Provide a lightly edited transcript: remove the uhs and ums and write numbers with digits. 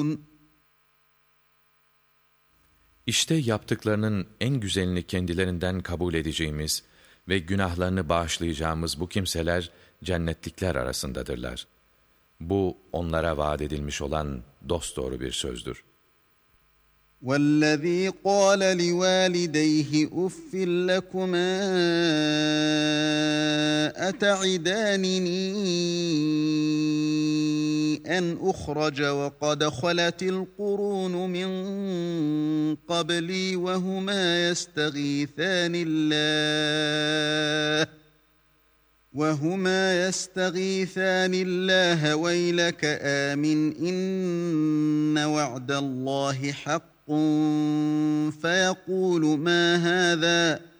İşte yaptıklarının en güzelini kendilerinden kabul edeceğimiz ve günahlarını bağışlayacağımız bu kimseler cennetlikler arasındadırlar. Bu onlara vaat edilmiş olan dosdoğru bir sözdür. وَالَّذ۪ي قَالَ لِوَالِدَيْهِ اُفٍّ لَكُمَا أَتَعِدَانِنِي أَنْ أُخْرَجَ وَقَدْ خَلَتِ الْقُرُونُ مِنْ قَبْلِي وَهُمَا يَسْتَغِيثَانِ اللّٰهَ وَيْلَكَ آمِنْ إِنَّ وَعْدَ اللّٰهِ حَقٌّ فَيَقُولُ مَا هَذَا